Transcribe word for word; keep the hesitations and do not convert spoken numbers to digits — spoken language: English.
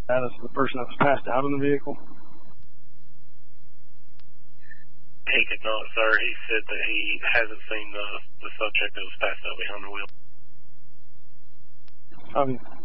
status of the person that was passed out in the vehicle? He could not, sir. He said that he hasn't seen the, the subject that was passed out behind the wheel. Um,